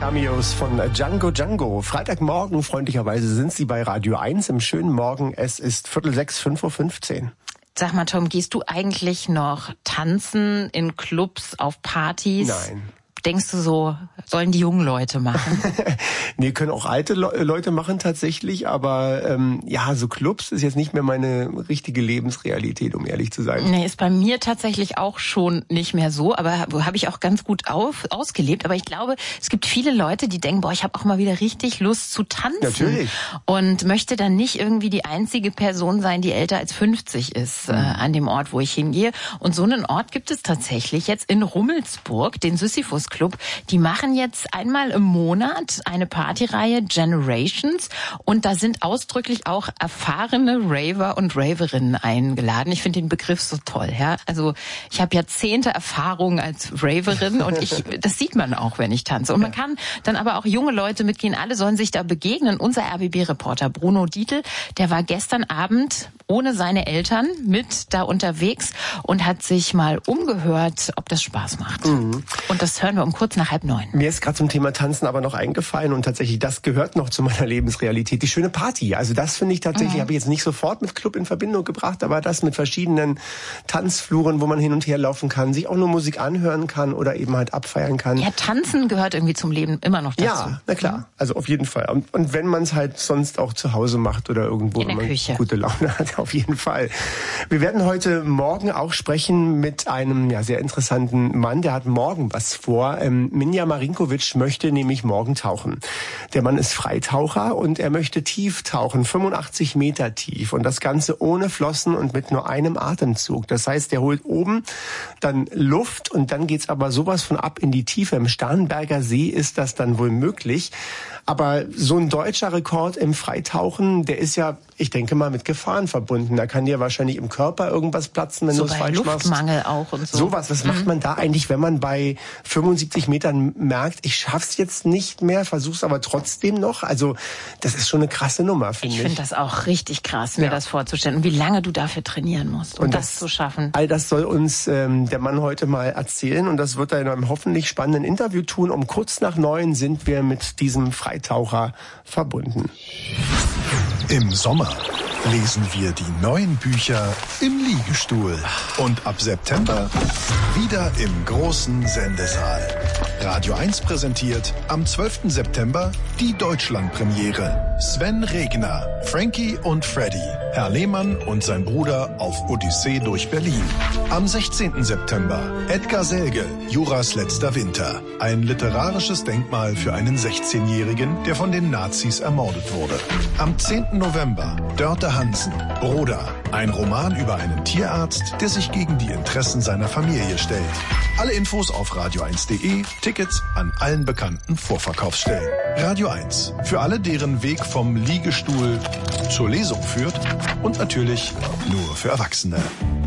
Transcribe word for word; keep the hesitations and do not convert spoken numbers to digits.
Cameos von Django Django. Freitagmorgen, freundlicherweise, sind Sie bei Radio eins im schönen Morgen. Es ist Viertel sechs, fünf Uhr fünfzehn. Sag mal, Tom, gehst du eigentlich noch tanzen in Clubs, auf Partys? Nein. Denkst du so, sollen die jungen Leute machen? Nee, können auch alte Le- Leute machen tatsächlich, aber ähm, ja, so Clubs ist jetzt nicht mehr meine richtige Lebensrealität, um ehrlich zu sein. Nee, ist bei mir tatsächlich auch schon nicht mehr so, aber habe ich auch ganz gut auf, ausgelebt. Aber ich glaube, es gibt viele Leute, die denken, boah, ich habe auch mal wieder richtig Lust zu tanzen. Natürlich. Und möchte dann nicht irgendwie die einzige Person sein, die älter als fünfzig ist, mhm. äh, an dem Ort, wo ich hingehe. Und so einen Ort gibt es tatsächlich jetzt in Rummelsburg, den Sisyphus Club. Die machen jetzt einmal im Monat eine Partyreihe Generations und da sind ausdrücklich auch erfahrene Raver und Raverinnen eingeladen. Ich finde den Begriff so toll, ja. Also ich habe Jahrzehnte Erfahrung als Raverin und ich, das sieht man auch, wenn ich tanze. Und man kann dann aber auch junge Leute mitgehen. Alle sollen sich da begegnen. Unser R B B-Reporter Bruno Dietl, der war gestern Abend ohne seine Eltern mit da unterwegs und hat sich mal umgehört, ob das Spaß macht. Mhm. Und das hören wir um kurz nach halb neun. Mir ist gerade zum Thema Tanzen aber noch eingefallen und tatsächlich, das gehört noch zu meiner Lebensrealität. Die schöne Party. Also das finde ich tatsächlich, mhm. habe ich jetzt nicht sofort mit Club in Verbindung gebracht, aber das mit verschiedenen Tanzfluren, wo man hin und her laufen kann, sich auch nur Musik anhören kann oder eben halt abfeiern kann. Ja, Tanzen gehört irgendwie zum Leben immer noch dazu. Ja, na klar. Mhm. Also auf jeden Fall. Und, und wenn man es halt sonst auch zu Hause macht oder irgendwo, in der wenn man Küche. Gute Laune hat, auf jeden Fall. Wir werden heute Morgen auch sprechen mit einem ja sehr interessanten Mann, der hat morgen was vor. Ähm, Minja Marinkovic möchte nämlich morgen tauchen. Der Mann ist Freitaucher und er möchte tief tauchen, fünfundachtzig Meter tief und das Ganze ohne Flossen und mit nur einem Atemzug. Das heißt, der holt oben dann Luft und dann geht's aber sowas von ab in die Tiefe. Im Starnberger See ist das dann wohl möglich. Aber so ein deutscher Rekord im Freitauchen, der ist ja, ich denke mal, mit Gefahren verbunden. Da kann dir wahrscheinlich im Körper irgendwas platzen, wenn so du es bei falsch machst. Luftmangel auch und so. Sowas, was mhm. macht man da eigentlich, wenn man bei fünfundsiebzig Metern merkt, ich schaff's jetzt nicht mehr, versuch's aber trotzdem noch? Also das ist schon eine krasse Nummer, finde ich. Ich finde das auch richtig krass, mir ja. das vorzustellen. Und wie lange du dafür trainieren musst, um und das, das zu schaffen. All das soll uns ähm, der Mann heute mal erzählen und das wird er in einem hoffentlich spannenden Interview tun. Um kurz nach neun sind wir mit diesem Freitaucher verbunden. Im Sommer lesen wir die neuen Bücher im Liegestuhl. Und ab September wieder im großen Sendesaal. Radio eins präsentiert am zwölften September die Deutschlandpremiere. Sven Regner, Frankie und Freddy, Herr Lehmann und sein Bruder auf Odyssee durch Berlin. Am sechzehnten September Edgar Selge, Juras letzter Winter. Ein literarisches Denkmal für einen sechzehnjährigen, der von den Nazis ermordet wurde. Am zehnten November Dörte Hansen, Broda. Ein Roman über einen Tierarzt, der sich gegen die Interessen seiner Familie stellt. Alle Infos auf radio eins punkt de, Tickets an allen bekannten Vorverkaufsstellen. Radio eins, für alle, deren Weg vom Liegestuhl zur Lesung führt und natürlich nur für Erwachsene.